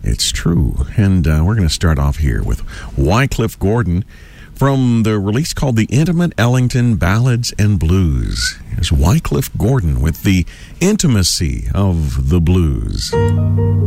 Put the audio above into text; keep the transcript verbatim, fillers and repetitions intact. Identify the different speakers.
Speaker 1: It's true. And uh, we're going to start off here with Wycliffe Gordon from the release called The Intimate Ellington Ballads and Blues. Here's Wycliffe Gordon with The Intimacy of the Blues.